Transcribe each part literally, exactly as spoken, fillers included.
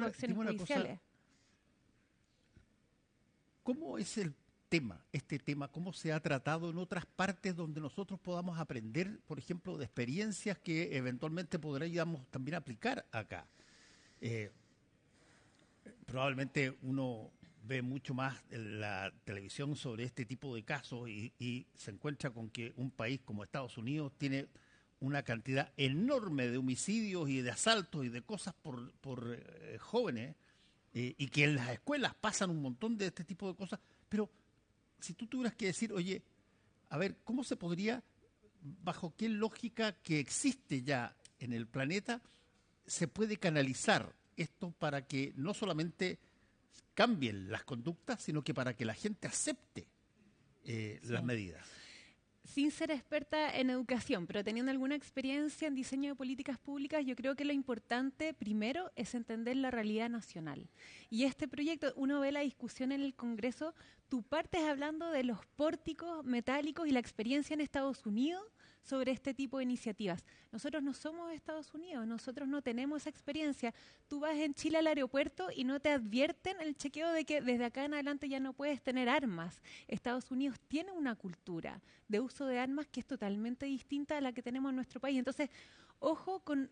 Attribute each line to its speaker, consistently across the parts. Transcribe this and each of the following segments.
Speaker 1: ahora,
Speaker 2: acciones
Speaker 1: dime una
Speaker 2: judiciales.
Speaker 1: cosa, ¿cómo es el tema, este tema, cómo se ha tratado en otras partes donde nosotros podamos aprender, por ejemplo, de experiencias que eventualmente podríamos también aplicar acá? Eh, probablemente uno ve mucho más en la televisión sobre este tipo de casos y, y se encuentra con que un país como Estados Unidos tiene una cantidad enorme de homicidios y de asaltos y de cosas por, por eh, jóvenes, eh, y que en las escuelas pasan un montón de este tipo de cosas, pero si tú tuvieras que decir, oye, a ver, ¿cómo se podría, bajo qué lógica que existe ya en el planeta, se puede canalizar esto para que no solamente cambien las conductas, sino que para que la gente acepte eh,
Speaker 2: Sí.
Speaker 1: las medidas?
Speaker 2: Sin ser experta en educación, pero teniendo alguna experiencia en diseño de políticas públicas, yo creo que lo importante primero es entender la realidad nacional. Y este proyecto, uno ve la discusión en el Congreso, tú partes hablando de los pórticos metálicos y la experiencia en Estados Unidos sobre este tipo de iniciativas. Nosotros no somos Estados Unidos, nosotros no tenemos esa experiencia. Tú vas en Chile al aeropuerto y no te advierten el chequeo de que desde acá en adelante ya no puedes tener armas. Estados Unidos tiene una cultura de uso de armas que es totalmente distinta a la que tenemos en nuestro país. Entonces, ojo con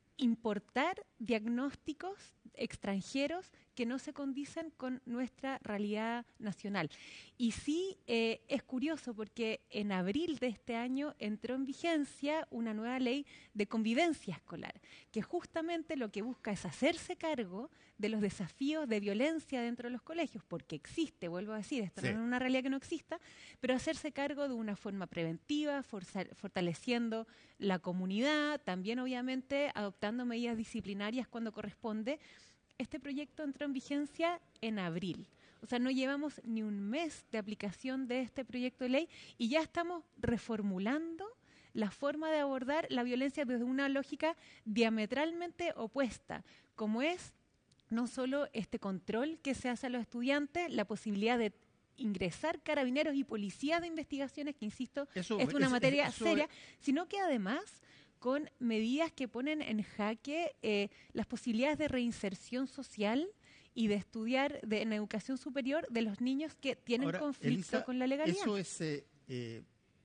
Speaker 2: importar diagnósticos extranjeros que no se condicen con nuestra realidad nacional. Y sí, eh, es curioso porque en abril de este año entró en vigencia una nueva ley de convivencia escolar, que justamente lo que busca es hacerse cargo de los desafíos de violencia dentro de los colegios, porque existe, vuelvo a decir, esto
Speaker 1: Sí.
Speaker 2: no es una realidad que no exista, pero hacerse cargo de una forma preventiva, forzar, fortaleciendo la comunidad, también obviamente adoptando medidas disciplinarias cuando corresponde. Este proyecto entró en vigencia en abril. O sea, no llevamos ni un mes de aplicación de este proyecto de ley y ya estamos reformulando la forma de abordar la violencia desde una lógica diametralmente opuesta, como es no solo este control que se hace a los estudiantes, la posibilidad de ingresar carabineros y policías de investigaciones, que insisto,
Speaker 1: Eso,
Speaker 2: es una
Speaker 1: es-
Speaker 2: materia
Speaker 1: eso
Speaker 2: seria,
Speaker 1: es-
Speaker 2: sino que además con medidas que ponen en jaque eh, las posibilidades de reinserción social y de estudiar de, en educación superior de los niños que tienen
Speaker 1: Ahora,
Speaker 2: conflicto
Speaker 1: Elisa,
Speaker 2: con la legalidad.
Speaker 1: ¿eso es eh, eh,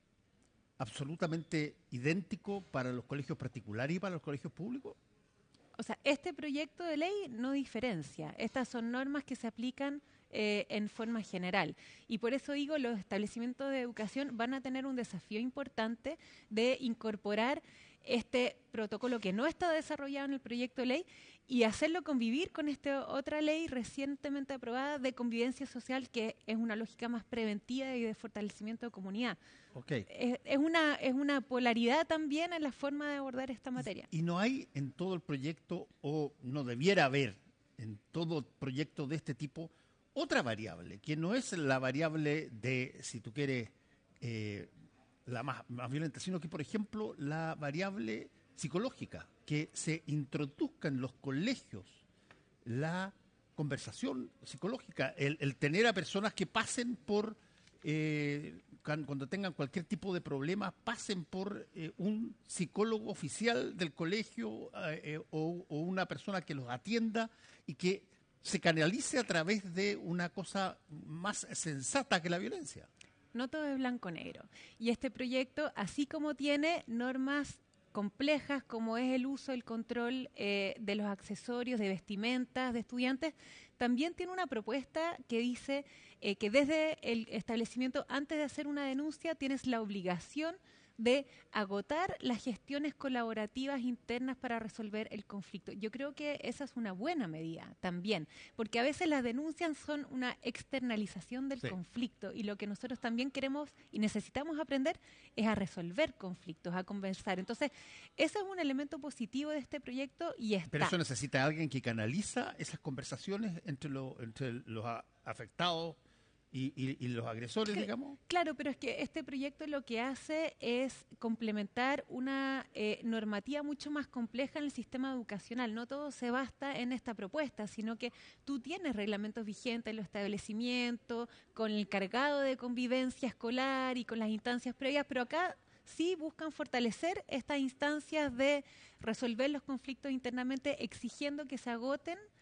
Speaker 1: absolutamente idéntico para los colegios particulares y para los colegios públicos?
Speaker 2: O sea, este proyecto de ley no diferencia. Estas son normas que se aplican eh, en forma general. Y por eso digo, los establecimientos de educación van a tener un desafío importante de incorporar este protocolo que no está desarrollado en el proyecto de ley y hacerlo convivir con esta otra ley recientemente aprobada de convivencia social, que es una lógica más preventiva y de fortalecimiento de comunidad.
Speaker 1: Ok.
Speaker 2: Es, es una, es una polaridad también en la forma de abordar esta materia.
Speaker 1: Y no hay en todo el proyecto, o no debiera haber en todo proyecto de este tipo, otra variable, que no es la variable de, si tú quieres, eh, la más, más violenta, sino que, por ejemplo, la variable psicológica, que se introduzca en los colegios la conversación psicológica, el, el tener a personas que pasen por, eh, can- cuando tengan cualquier tipo de problema, pasen por eh, un psicólogo oficial del colegio, eh, eh, o, o una persona que los atienda y que se canalice a través de una cosa más sensata que la violencia.
Speaker 2: No todo es blanco-negro. Y este proyecto, así como tiene normas complejas como es el uso, el control eh, de los accesorios, de vestimentas de estudiantes, también tiene una propuesta que dice eh, que desde el establecimiento, antes de hacer una denuncia, tienes la obligación de agotar las gestiones colaborativas internas para resolver el conflicto. Yo creo que esa es una buena medida también, porque a veces las denuncias son una externalización del
Speaker 1: Sí.
Speaker 2: conflicto y lo que nosotros también queremos y necesitamos aprender es a resolver conflictos, a conversar. Entonces, ese es un elemento positivo de este proyecto y está.
Speaker 1: Pero eso necesita alguien que canaliza esas conversaciones entre, lo- entre los a- afectados y, y- y los agresores,
Speaker 2: Cl-
Speaker 1: digamos.
Speaker 2: Claro, pero es que este proyecto lo que hace es complementar una eh, normativa mucho más compleja en el sistema educacional. No todo se basta en esta propuesta, sino que tú tienes reglamentos vigentes en los establecimientos, con el cargado de convivencia escolar y con las instancias previas, pero acá sí buscan fortalecer estas instancias de resolver los conflictos internamente, exigiendo que se agoten